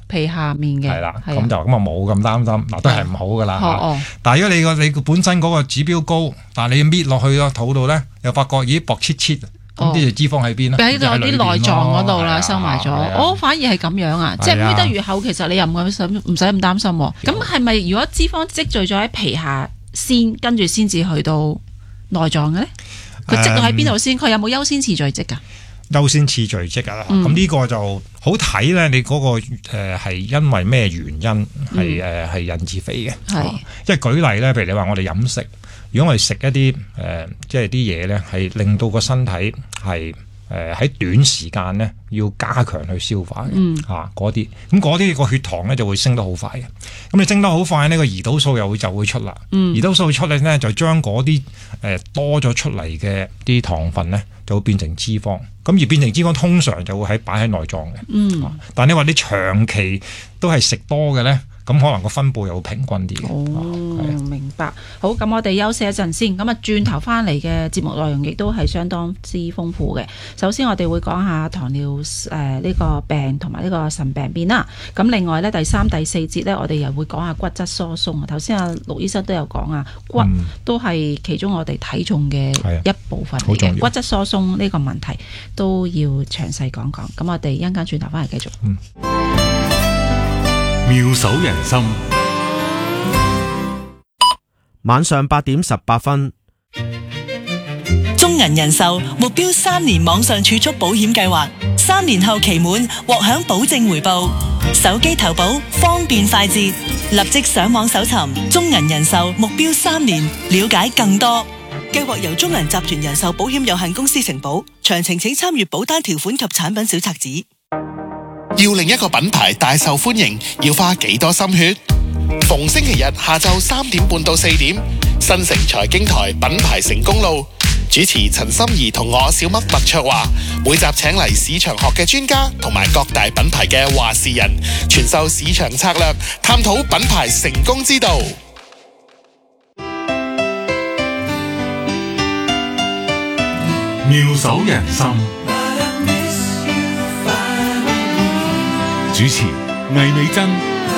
皮下面嘅， 係啦，咁就咁啊冇咁擔心，嗱都係唔好噶啦。但係如果你本身嗰個指標高，但係你搣落去個肚度咧，又發覺咦薄切切，咁啲脂肪喺邊咧？ 喺度啲內臟嗰度啦，收埋咗。反而係咁樣啊，即係搣得越厚，其實你又唔使咁擔心。咁係咪如果脂肪積聚咗喺皮下先，跟住先至去到內臟嘅咧？佢積到喺邊度先？佢有冇優先次序積㗎？ 優先次序積啊，咁呢個就好睇咧。你嗰個係因為咩原因係引致肥嘅？即係舉例咧，譬如你話我哋飲食，如果我哋食一啲即係啲嘢咧，係令到個身體係喺短時間咧要加強去消化嘅嗰啲，咁嗰啲個血糖咧就會升得好快嘅。咁你升得好快呢，個胰島素就會出啦。胰島素出嚟咧就將嗰啲多咗出嚟嘅啲糖分咧就會變成脂肪。咁而變成脂肪通常就會擺喺內臟嘅。但你話你長期都係食多嘅咧，咁可能個分佈又會平均啲嘅。 明白。好，咁我哋休息一陣先。咁啊，轉頭翻嚟嘅節目內容亦都係相當之豐富嘅。首先我哋會講下糖尿呢個病同埋呢個腎病變啦。咁另外呢，第三、第四節呢，我哋又會講下骨質疏鬆。頭先阿陸醫生都有講啊，骨都係其中我哋體重嘅一部分嚟嘅。骨質疏鬆呢個問題都要詳細講講。咁我哋一陣間轉頭翻嚟繼續。 妙手仁心， 晚上8點18分。 中銀人壽目標3年網上儲蓄保險計劃，3年後期滿獲享保證回報，手機投保方便快捷，立即上網搜尋中銀人壽目標3年，了解更多。計劃由中銀集團人壽保險有限公司承保，詳情請參閱保單條款及產品小冊子。 要令一個品牌大受歡迎，要花幾多心血？逢星期日下晝3點半到4點，新城財經台品牌成功路，主持陳心怡同我小麥麥卓華，每集請嚟市場學嘅專家同埋各大品牌嘅話事人，傳授市場策略，探討品牌成功之道。 妙手仁心，主持魏美珍。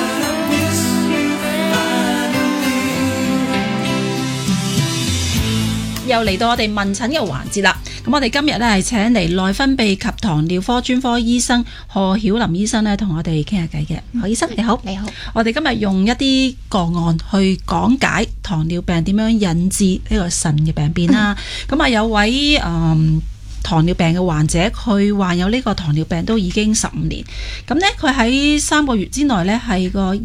又嚟到我哋問診嘅環節啦，咁我哋今日呢係請嚟內分泌及糖尿科專科醫生賀曉琳醫生呢同我哋傾下偈嘅。賀醫生你好，你好。我哋今日用一啲個案去講解糖尿病點樣引致呢個腎嘅病變啦。咁有位糖尿病嘅患者，佢患有呢個糖尿病都已經15年，咁呢，佢喺3個月之內呢係個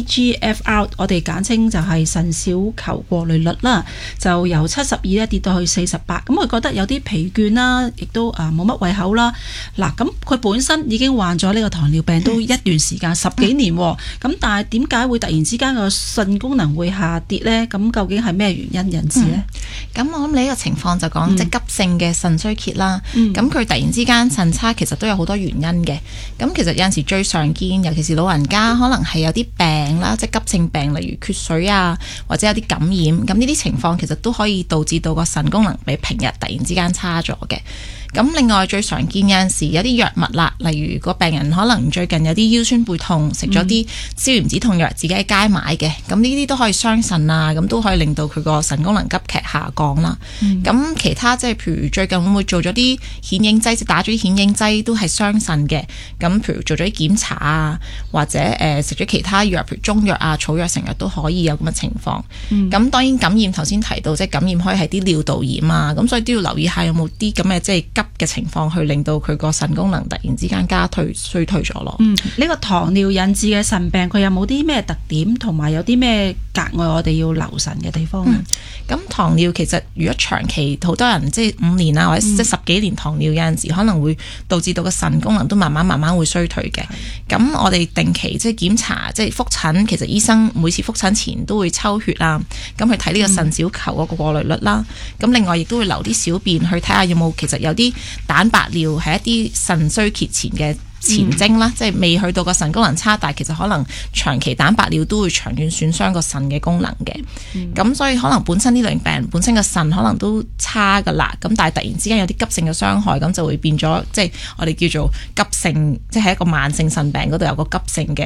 EGFR， 我哋簡稱就係腎小球過濾率啦，就由72咧跌到去48，咁佢覺得有啲疲倦啦，亦都冇乜胃口啦。嗱，咁佢本身已經患咗呢個糖尿病都一段時間10幾年，咁但係點解會突然之間個腎功能會下跌呢？咁究竟係咩原因引致呢？ 咁我諗你呢個情況就講即係急性嘅腎衰竭啦。咁佢突然之間腎差，其實都有好多原因嘅。咁其實有陣時最常見，尤其是老人家，可能係有啲病啦，即係急性病，例如缺水啊，或者有啲感染。咁呢啲情況其實都可以導致到個腎功能比平日突然之間差咗嘅。咁另外最常見有陣時有啲藥物啦，例如個病人可能最近有啲腰酸背痛，食咗啲消炎止痛藥，自己喺街買嘅，咁呢啲都可以傷腎啊，咁都可以令到佢個腎功能急劇下降啦。咁其他即係譬如最近會唔會做咗啲顯影劑，即打咗啲顯影劑都係傷腎嘅。咁譬如做咗啲檢查啊，或者食咗其他藥，譬如中藥啊、草藥成日都可以有咁嘅情況。咁當然感染頭先提到，即係感染可以係啲尿道炎啊，咁所以都要留意下有冇啲咁嘅即係急嘅情況去令到佢個腎功能突然之間衰退咗咯。 呢個糖尿引致嘅腎病，佢有冇啲咩特點，同埋有啲咩格外我哋要留神嘅地方？ 咁糖尿其實如果長期好多人即係5年啊，或者即係10幾年糖尿，有陣時可能會導致到個腎功能都慢慢會衰退嘅。咁我哋定期即係檢查，即係覆診，其實醫生每次覆診前都會抽血啊，咁去睇呢個腎小球嗰個過濾率啦。咁另外亦都會留啲小便去睇下有冇其實有啲蛋白尿係一啲腎衰竭前嘅前徵啦，即係未去到個腎功能差，但係其實可能長期蛋白尿都會長遠損傷個腎嘅功能嘅。咁所以可能本身呢類型病人本身個腎可能都差噶啦，咁但係突然之間有啲急性嘅傷害，咁就會變咗即係我哋叫做急性，即係一個慢性腎病嗰度有個急性嘅